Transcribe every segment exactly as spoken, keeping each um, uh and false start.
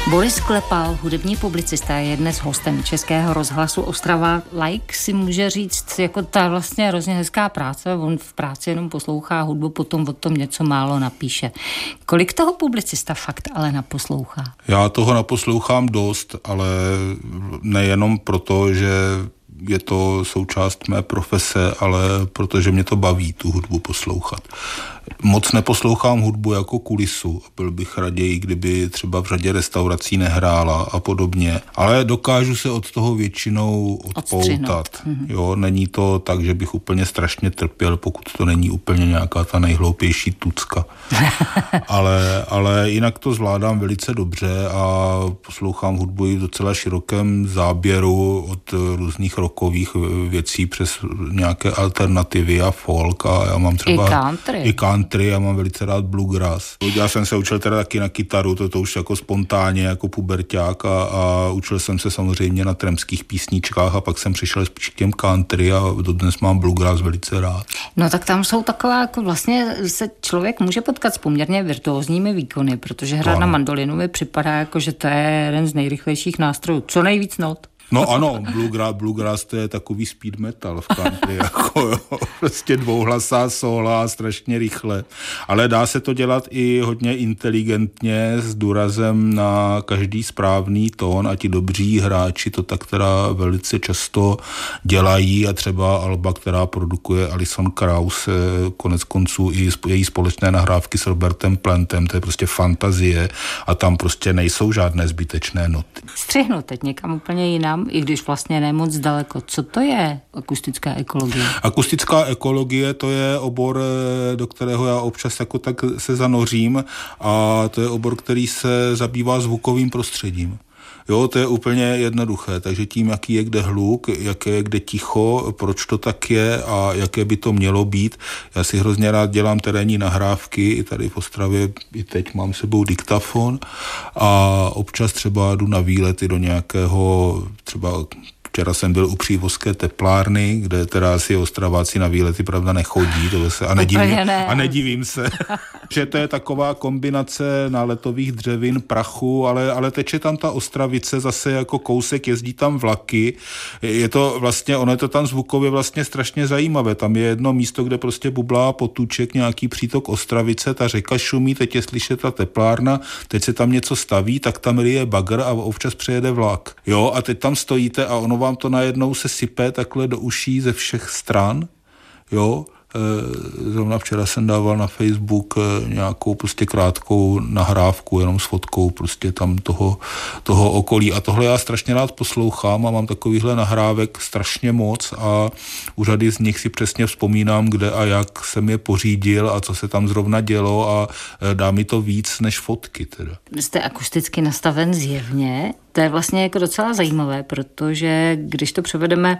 Boris Klepal, hudební publicista, je dnes hostem Českého rozhlasu Ostrava. Like si může říct, jako ta vlastně hrozně hezká práce, on v práci jenom poslouchá hudbu, potom o tom něco málo napíše. Kolik toho publicista fakt ale naposlouchá? Já toho naposlouchám dost, ale nejenom proto, že je to součást mé profese, ale protože mě to baví tu hudbu poslouchat. Moc neposlouchám hudbu jako kulisu. Byl bych raději, kdyby třeba v řadě restaurací nehrála a podobně. Ale dokážu se od toho většinou odpoutat. Mm-hmm. Jo, není to tak, že bych úplně strašně trpěl, pokud to není úplně nějaká ta nejhloupější tucka. ale, ale jinak to zvládám velice dobře a poslouchám hudbu i v docela širokém záběru od různých rockových věcí přes nějaké alternativy a folk a já mám třeba... I country. I country. Já mám velice rád bluegrass. Já jsem se učil teda taky na kytaru, to, to už jako spontánně, jako puberťák a, a učil jsem se samozřejmě na tramských písničkách a pak jsem přišel spíš k těm country a dodnes mám bluegrass velice rád. No tak tam jsou taková, jako vlastně se člověk může potkat s poměrně virtuózními výkony, protože hrát na mandolinu mi připadá jako, že to je jeden z nejrychlejších nástrojů. Co nejvíc not. No ano, bluegrass, bluegrass to je takový speed metal v country, jako jo, prostě dvouhlasá sóla, strašně rychle. Ale dá se to dělat i hodně inteligentně s důrazem na každý správný tón a ti dobří hráči to tak teda velice často dělají a třeba alba, která produkuje Alison Krauss, konec konců i její společné nahrávky s Robertem Plantem, to je prostě fantazie a tam prostě nejsou žádné zbytečné noty. Střihnu teď někam úplně jinam, i když vlastně ne moc daleko. Co to je akustická ekologie? Akustická ekologie to je obor, do kterého já občas jako tak se zanořím a to je obor, který se zabývá zvukovým prostředím. Jo, to je úplně jednoduché, takže tím, jaký je kde hluk, jaké je kde ticho, proč to tak je a jaké by to mělo být. Já si hrozně rád dělám terénní nahrávky, i tady v Ostravě, i teď mám sebou diktafon a občas třeba jdu na výlety do nějakého třeba... Včera jsem byl u Přívozké teplárny, kde teda asi Ostraváci na výlety pravda nechodí, to se, a, nedivím, ne. a nedivím se, že to je taková kombinace náletových dřevin, prachu, ale, ale teče tam ta Ostravice zase jako kousek, jezdí tam vlaky, je to vlastně, ono je to tam zvukově vlastně strašně zajímavé, tam je jedno místo, kde prostě bublá potůček, nějaký přítok Ostravice, ta řeka šumí, teď je slyšet ta teplárna, teď se tam něco staví, tak tam rije bagr a občas přejede vlak, jo, a teď tam stojíte a ono vám to najednou se sype takhle do uší ze všech stran, jo. Zrovna včera jsem dával na Facebook nějakou prostě krátkou nahrávku, jenom s fotkou prostě tam toho, toho okolí. A tohle já strašně rád poslouchám a mám takovýhle nahrávek strašně moc a u řady z nich si přesně vzpomínám, kde a jak jsem je pořídil a co se tam zrovna dělo a dá mi to víc než fotky teda. Jste akusticky nastaven zjevně. To je vlastně jako docela zajímavé, protože když to převedeme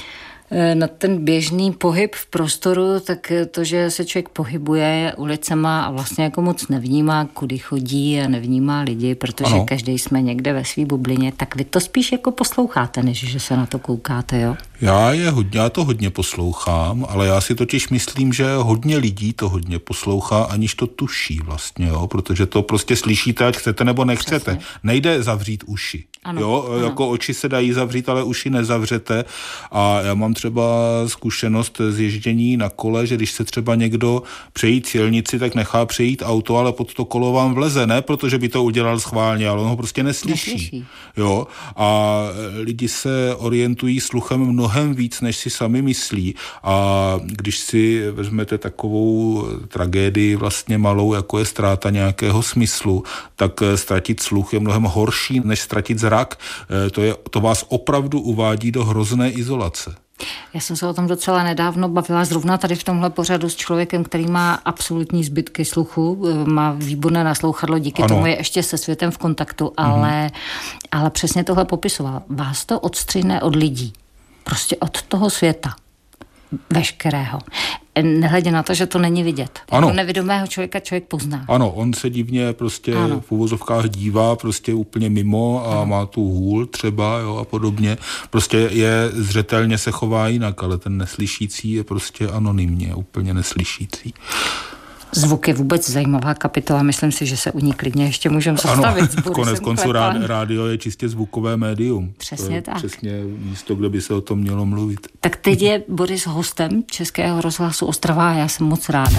na ten běžný pohyb v prostoru, tak to, že se člověk pohybuje ulicema a vlastně jako moc nevnímá, kudy chodí a nevnímá lidi, protože ano. Každý jsme někde ve svý bublině, tak vy to spíš jako posloucháte, než že se na to koukáte, jo? Já, je hodně, já to hodně poslouchám, ale já si totiž myslím, že hodně lidí to hodně poslouchá, aniž to tuší vlastně, jo? Protože to prostě slyšíte, ať chcete nebo nechcete. Přesně. Nejde zavřít uši. Ano, jo, ano. Jako oči se dají zavřít, ale uši nezavřete a já mám třeba zkušenost z ježdění na kole, že když se třeba někdo přejít silnici, tak nechá přejít auto, ale pod to kolo vám vleze, ne protože by to udělal schválně, ale on ho prostě neslyší. neslyší. Jo, a lidi se orientují sluchem mnohem víc, než si sami myslí a když si vezmete takovou tragédii vlastně malou, jako je ztráta nějakého smyslu, tak ztratit sluch je mnohem horší, než ztratit zrak. To, je, to vás opravdu uvádí do hrozné izolace. Já jsem se o tom docela nedávno bavila zrovna tady v tomhle pořadu s člověkem, který má absolutní zbytky sluchu, má výborné naslouchadlo, díky ano. tomu je ještě se světem v kontaktu, ale, mm. ale přesně tohle popisoval. Vás to odstřihne od lidí, prostě od toho světa veškerého. Nehledě na to, že to není vidět. Ano. Jako nevědomého člověka člověk pozná. Ano, on se divně prostě ano. v uvozovkách dívá prostě úplně mimo a ano. má tu hůl třeba, jo, a podobně. Prostě je zřetelně se chová jinak, ale ten neslyšící je prostě anonymně, úplně neslyšící. Zvuk je vůbec zajímavá kapitola, myslím si, že se u ní klidně ještě můžeme zastavit. Ano, konec konců rádio je čistě zvukové médium. Přesně tak. Přesně místo, kde by se o tom mělo mluvit. Tak teď je Boris hostem Českého rozhlasu Ostrava a já jsem moc ráda.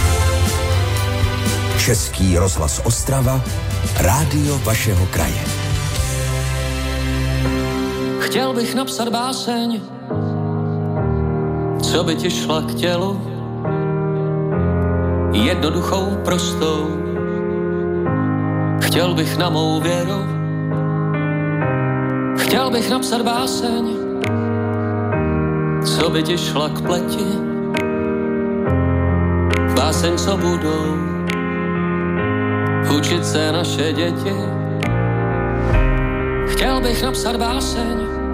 Český rozhlas Ostrava, rádio vašeho kraje. Chtěl bych napsat báseň, co by ti šla k tělu, jednoduchou, prostou. Chtěl bych na mou věru, chtěl bych napsat báseň, co by ti šla k pleti, báseň, co budou učit se naše děti. Chtěl bych napsat báseň,